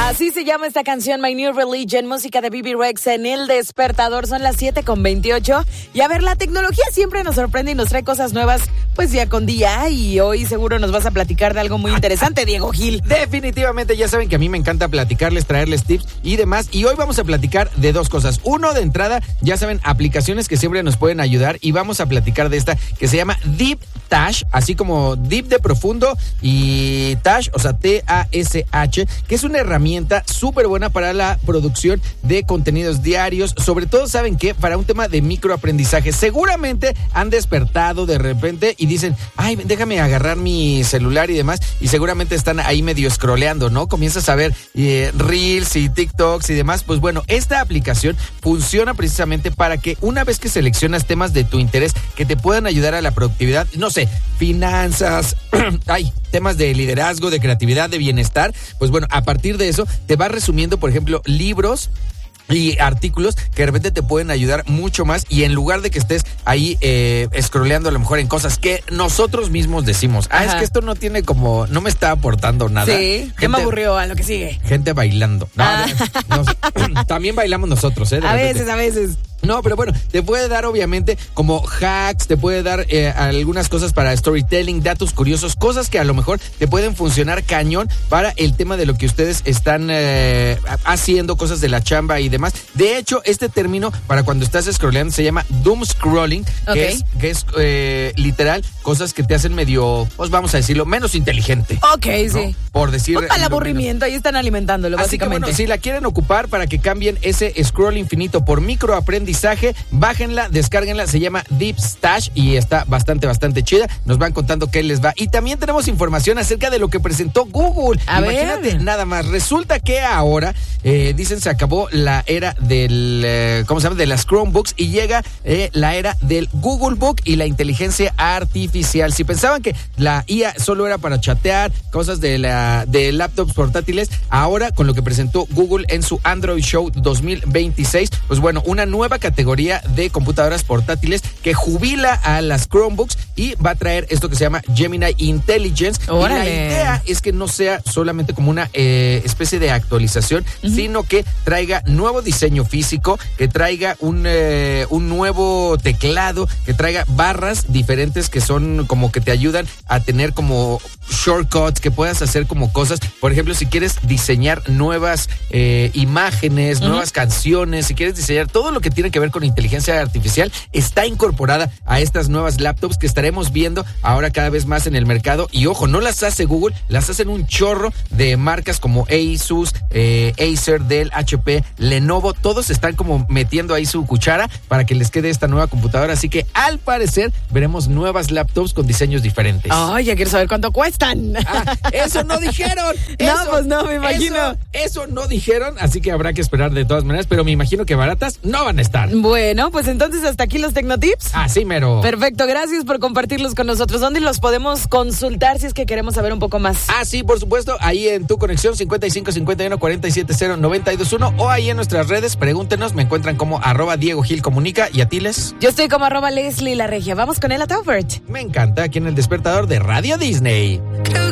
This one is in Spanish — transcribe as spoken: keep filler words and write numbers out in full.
Así se llama esta canción, My New Religion, música de Bibi Rex en El Despertador. Son las siete con veintiocho. Y a ver, la tecnología siempre nos sorprende y nos trae cosas nuevas, pues día con día. Y hoy seguro nos vas a platicar de algo muy interesante, Diego Gil. Definitivamente, ya saben que a mí me encanta platicarles, traerles tips y demás. Y hoy vamos a platicar de dos cosas. Uno, de entrada, ya saben, aplicaciones que siempre nos pueden ayudar. Y vamos a platicar de esta que se llama Deep Tash, así como Deep de profundo y Tash, o sea, T A S H, que es una herramienta súper buena para la producción de contenidos diarios, sobre todo, ¿saben qué? Para un tema de microaprendizaje. Seguramente han despertado de repente y dicen, ay, déjame agarrar mi celular y demás, y seguramente están ahí medio scrolleando, ¿no? Comienzas a ver eh, Reels y TikToks y demás. Pues bueno, esta aplicación funciona precisamente para que una vez que seleccionas temas de tu interés que te puedan ayudar a la productividad, no sé, finanzas, ay, temas de liderazgo, de creatividad, de bienestar, pues bueno, a partir de eso te va resumiendo, por ejemplo, libros y artículos que de repente te pueden ayudar mucho más, y en lugar de que estés ahí eh, scrolleando a lo mejor en cosas que nosotros mismos decimos, ah, Ajá. es que esto no tiene como, no me está aportando nada. Sí, gente, ya me aburrió, a lo que sigue. Gente bailando. No, ah. no, no, también bailamos nosotros, ¿eh? A veces, a veces. No, pero bueno, te puede dar obviamente como hacks, te puede dar eh, algunas cosas para storytelling, datos curiosos, cosas que a lo mejor te pueden funcionar cañón para el tema de lo que ustedes están eh, haciendo, cosas de la chamba y demás. De hecho, este término para cuando estás scrolleando se llama doom scrolling, okay. que es, que es eh, literal cosas que te hacen medio, pues vamos a decirlo, menos inteligente. Ok, ¿no? sí. Por decir. Para el aburrimiento, ahí están alimentándolo, Así básicamente. Que bueno, si la quieren ocupar para que cambien ese scroll infinito por microaprendizaje, bájenla, descárguenla, se llama Deep Tash y está bastante, bastante chida. Nos van contando qué les va. Y también tenemos información acerca de lo que presentó Google. A Imagínate, ver. nada más. Resulta que ahora, eh, dicen, se acabó la era del, eh, ¿cómo se llama? De las Chromebooks y llega eh, la era del Google Book y la inteligencia artificial. Si pensaban que la I A solo era para chatear, cosas de la de laptops portátiles, ahora con lo que presentó Google en su Android Show dos mil veintiséis, pues bueno, una nueva categoría de computadoras portátiles que jubila a las Chromebooks y va a traer esto que se llama Gemini Intelligence. ¡Órale! Y la idea es que no sea solamente como una eh, especie de actualización, uh-huh. sino que traiga nuevo diseño físico, que traiga un, eh, un nuevo teclado, que traiga barras diferentes que son como que te ayudan a tener como shortcuts, que puedas hacer como cosas. Por ejemplo, si quieres diseñar nuevas eh, imágenes, uh-huh. nuevas canciones, si quieres diseñar todo lo que tiene que ver con inteligencia artificial, está incorporada a estas nuevas laptops que estaremos viendo ahora cada vez más en el mercado. Y ojo, no las hace Google, las hacen un chorro de marcas como Asus, eh, Acer, Dell, H P, Lenovo. Todos están como metiendo ahí su cuchara para que les quede esta nueva computadora. Así que al parecer veremos nuevas laptops con diseños diferentes. Ay, ya quiero saber cuánto cuestan. Ah, eso no dijeron. No, eso, pues no, me imagino. Eso, eso no dijeron, así que habrá que esperar de todas maneras, pero me imagino que baratas no van a estar. Bueno, pues entonces hasta aquí los Tecnotips. Así mero. Perfecto, gracias por compartirlos con nosotros. ¿Dónde los podemos consultar si es que queremos saber un poco más? Ah, sí, por supuesto, ahí en tu conexión cincuenta y cinco cincuenta y uno cuarenta y siete cero noventa y dos uno o ahí en nuestras redes, pregúntenos, me encuentran como arroba Diego Gil Comunica. ¿Y a ti, Les? Yo estoy como arroba Leslie La Regia. Vamos con el Taubert. Me encanta, aquí en El Despertador de Radio Disney.